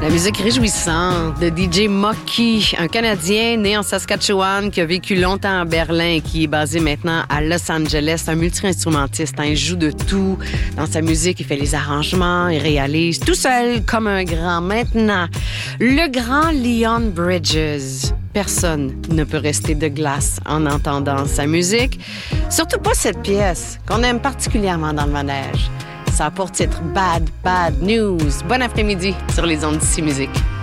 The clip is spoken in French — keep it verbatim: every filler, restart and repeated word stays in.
La musique réjouissante de D J Mocky, un Canadien né en Saskatchewan qui a vécu longtemps à Berlin et qui est basé maintenant à Los Angeles. C'est un multi-instrumentiste, hein. Il joue de tout. Dans sa musique, il fait les arrangements, il réalise tout seul comme un grand. Maintenant, le grand Leon Bridges. Personne ne peut rester de glace en entendant sa musique. Surtout pas cette pièce qu'on aime particulièrement dans le manège. Ça a pour titre Bad, Bad News. Bon après-midi sur les ondes d'ici musique.